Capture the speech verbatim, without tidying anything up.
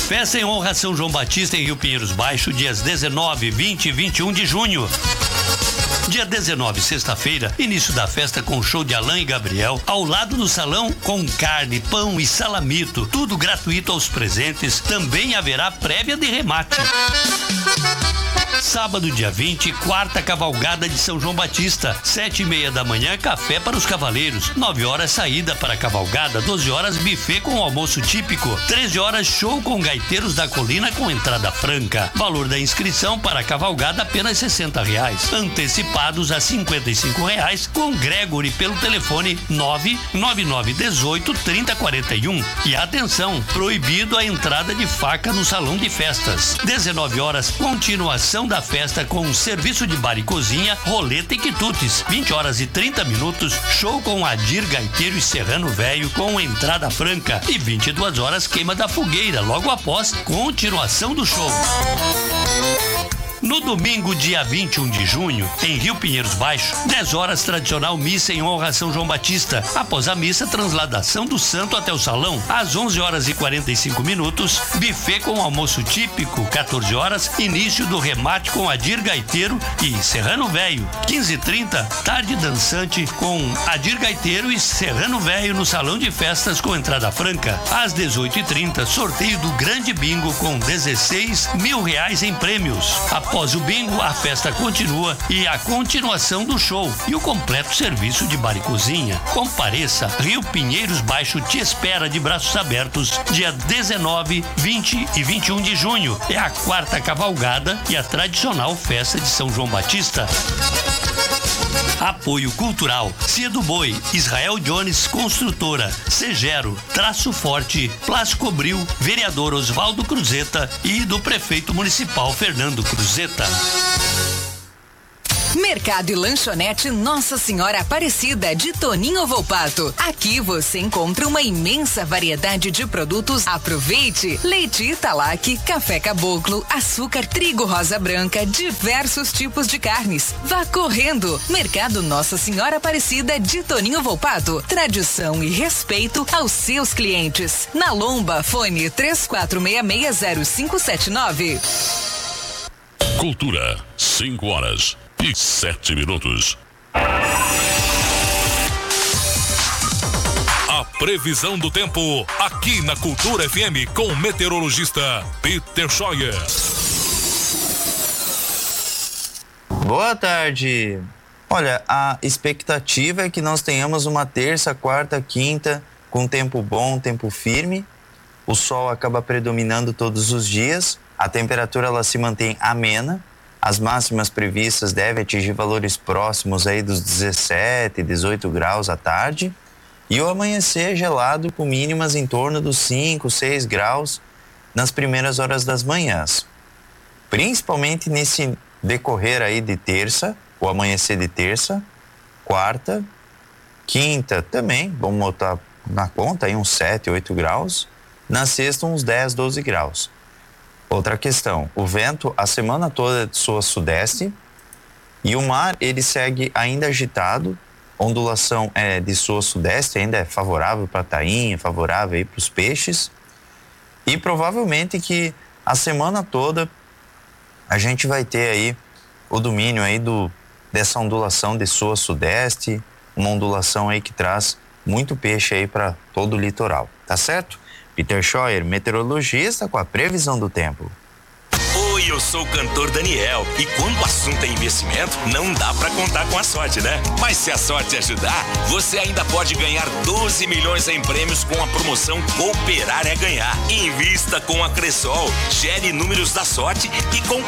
Festa em honra a São João Batista em Rio Pinheiros Baixo, dias dezenove, vinte e vinte e um de junho. Dia dezenove, sexta-feira, início da festa com show de Alain e Gabriel, ao lado do salão com carne, pão e salamito, tudo gratuito aos presentes. Também haverá prévia de remate. Sábado, dia vinte, quarta cavalgada de São João Batista, sete e meia da manhã, café para os cavaleiros, nove horas saída para a cavalgada, doze horas buffet com almoço típico, treze horas show com gaiteiros da colina com entrada franca. Valor da inscrição para a cavalgada apenas sessenta reais, antecipados a cinquenta e cinco reais com Gregory pelo telefone nove nove nove dezoito trinta quarenta e um. E atenção, proibido a entrada de faca no salão de festas. dezenove horas, continuação da festa com serviço de bar e cozinha, roleta e quitutes. vinte horas e trinta minutos, show com Adir Gaiteiro e Serrano Velho com entrada franca. E vinte e duas horas, queima da fogueira. Logo após, continuação do show. No domingo, dia vinte e um de junho, em Rio Pinheiros Baixo, dez horas, tradicional missa em honra a São João Batista. Após a missa, transladação do santo até o salão. Às onze horas e quarenta e cinco minutos, buffet com almoço típico. quatorze horas, início do remate com Adir Gaiteiro e Serrano Velho. quinze e trinta, tarde dançante com Adir Gaiteiro e Serrano Velho no salão de festas com entrada franca. Às dezoito e trinta, sorteio do grande bingo com dezesseis mil reais em prêmios. Após o bingo, a festa continua e a continuação do show e o completo serviço de bar e cozinha. Compareça, Rio Pinheiros Baixo te espera de braços abertos, dia dezenove, vinte e vinte e um de junho. É a quarta cavalgada e a tradicional festa de São João Batista. Apoio Cultural, Cia do Boi, Israel Jones Construtora, Segero, Traço Forte, Plástico Bril, Vereador Oswaldo Cruzeta e do Prefeito Municipal Fernando Cruzeta. Mercado e Lanchonete Nossa Senhora Aparecida de Toninho Volpato. Aqui você encontra uma imensa variedade de produtos. Aproveite! Leite Italac, café caboclo, açúcar, trigo rosa branca, diversos tipos de carnes. Vá correndo! Mercado Nossa Senhora Aparecida de Toninho Volpato. Tradição e respeito aos seus clientes. Na Lomba, fone três quatro seis seis zero cinco sete nove. Cultura, cinco horas e sete minutos. A previsão do tempo aqui na Cultura F M com o meteorologista Peter Scheuer. Boa tarde. Olha, a expectativa é que nós tenhamos uma terça, quarta, quinta com tempo bom, tempo firme. O sol acaba predominando todos os dias. A temperatura ela se mantém amena. As máximas previstas devem atingir valores próximos aí dos dezessete, dezoito graus à tarde. E o amanhecer gelado com mínimas em torno dos cinco, seis graus nas primeiras horas das manhãs. Principalmente nesse decorrer aí de terça, o amanhecer de terça, quarta, quinta também, vamos botar na conta aí uns sete, oito graus. Na sexta uns dez, doze graus. Outra questão, o vento a semana toda soa sudeste e o mar ele segue ainda agitado, ondulação é de soa sudeste, ainda é favorável para a tainha, favorável aí para os peixes e provavelmente que a semana toda a gente vai ter aí o domínio aí do, dessa ondulação de soa sudeste, uma ondulação aí que traz muito peixe aí para todo o litoral, tá certo? Peter Scheuer, meteorologista, com a previsão do tempo. Oi, eu sou o cantor Daniel e quando o assunto é investimento, não dá pra contar com a sorte, né? Mas se a sorte ajudar, você ainda pode ganhar doze milhões em prêmios com a promoção Cooperar é Ganhar. Invista com a Cressol, gere números da sorte e com